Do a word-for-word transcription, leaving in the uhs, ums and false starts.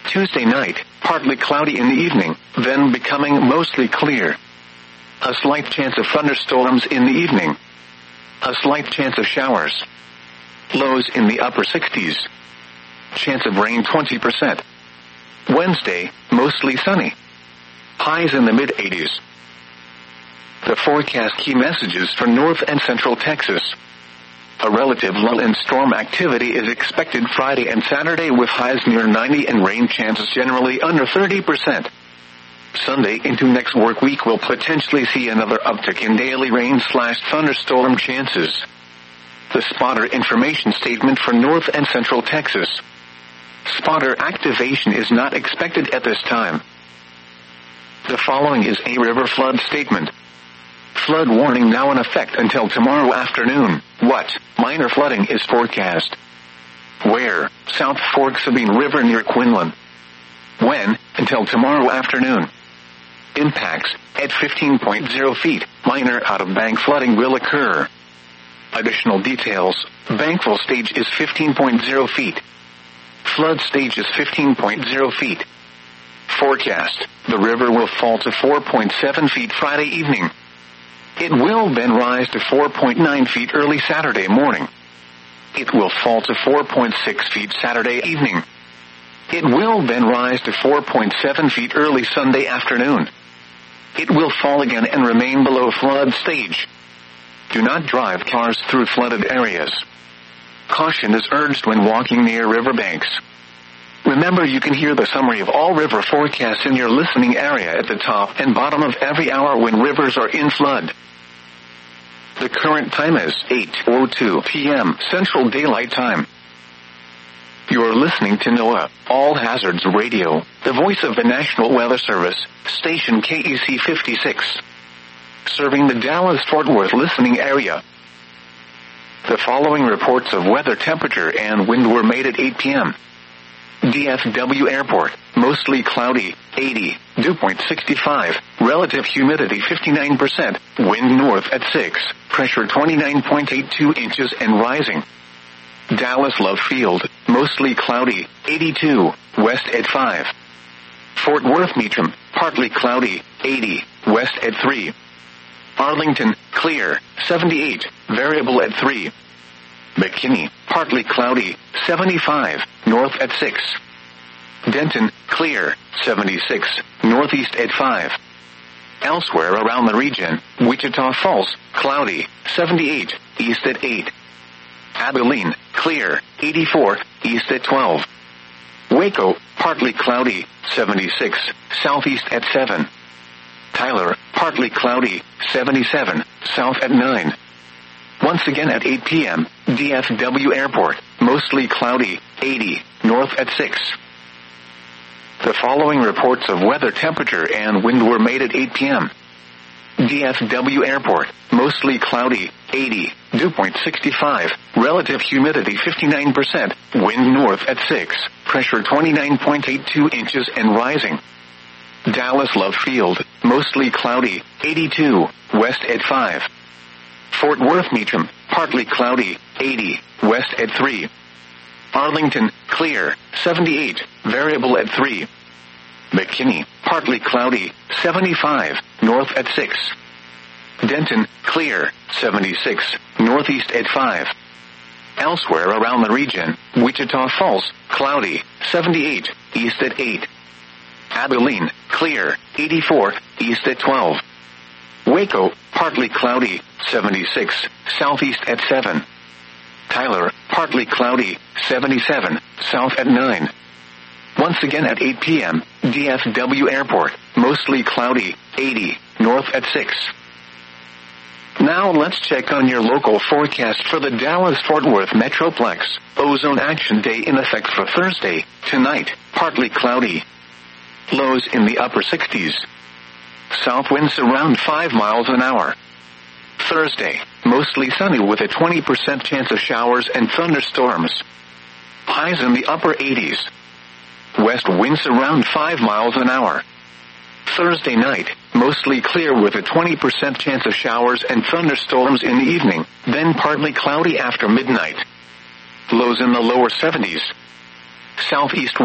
Tuesday night, partly cloudy in the evening, then becoming mostly clear. A slight chance of thunderstorms in the evening. A slight chance of showers. Lows in the upper sixties. Chance of rain twenty percent. Wednesday, mostly sunny. Highs in the mid-eighties. The forecast key messages for North and Central Texas. A relative lull in storm activity is expected Friday and Saturday with highs near ninety and rain chances generally under thirty percent. Sunday into next work week will potentially see another uptick in daily rain slash thunderstorm chances. The spotter information statement for North and Central Texas. Spotter activation is not expected at this time. The following is a river flood statement. Flood warning now in effect until tomorrow afternoon. What? Minor flooding is forecast. Where? South Fork Sabine River near Quinlan. When? Until tomorrow afternoon. Impacts, at fifteen point zero feet, minor out-of-bank flooding will occur. Additional details, bankful stage is fifteen point zero feet. Flood stage is fifteen point zero feet. Forecast, the river will fall to four point seven feet Friday evening. It will then rise to four point nine feet early Saturday morning. It will fall to four point six feet Saturday evening. It will then rise to four point seven feet early Sunday afternoon. It will fall again and remain below flood stage. Do not drive cars through flooded areas. Caution is urged when walking near riverbanks. Remember, you can hear the summary of all river forecasts in your listening area at the top and bottom of every hour when rivers are in flood. The current time is eight oh two p.m. Central Daylight Time. You're listening to NOAA, All Hazards Radio, the voice of the National Weather Service, station K E C fifty-six. Serving the Dallas-Fort Worth listening area. The following reports of weather, temperature, and wind were made at eight p.m. D F W Airport, mostly cloudy, eighty, dew point sixty-five, relative humidity fifty-nine percent, wind north at six, pressure twenty-nine point eight two inches and rising. Dallas Love Field, mostly cloudy, eighty-two, west at five. Fort Worth Meacham, partly cloudy, eighty, west at three. Arlington, clear, seventy-eight, variable at three. McKinney, partly cloudy, seventy-five, north at six. Denton, clear, seventy-six, northeast at five. Elsewhere around the region, Wichita Falls, cloudy, seventy-eight, east at eight. Abilene, clear, eighty-four, east at twelve. Waco, partly cloudy, seventy-six, southeast at seven. Tyler, partly cloudy, seventy-seven, south at nine. Once again at eight p.m., D F W Airport, mostly cloudy, eighty, north at six. The following reports of weather, temperature, and wind were made at eight p.m. D F W Airport, mostly cloudy, eighty, dew point sixty-five, relative humidity fifty-nine percent, wind north at six, pressure twenty-nine point eight two inches and rising. Dallas Love Field, mostly cloudy, eighty-two, west at five. Fort Worth Meacham, partly cloudy, eighty, west at three. Arlington, clear, seventy-eight, variable at three. McKinney, partly cloudy, seventy-five, north at six. Denton, clear, seventy-six, northeast at five. Elsewhere around the region, Wichita Falls, cloudy, seventy-eight, east at eight. Abilene, clear, eighty-four, east at twelve. Waco, partly cloudy, seventy-six, southeast at seven. Tyler, partly cloudy, seventy-seven, south at nine. Once again at eight p.m., D F W Airport, mostly cloudy, eighty, north at six. Now let's check on your local forecast for the Dallas-Fort Worth Metroplex. Ozone Action Day in effect for Thursday, tonight, partly cloudy. Lows in the upper sixties. South winds around five miles an hour. Thursday, mostly sunny with a twenty percent chance of showers and thunderstorms. Highs in the upper eighties. West winds around five miles an hour. Thursday night, mostly clear with a twenty percent chance of showers and thunderstorms in the evening, then partly cloudy after midnight. Lows in the lower seventies. Southeast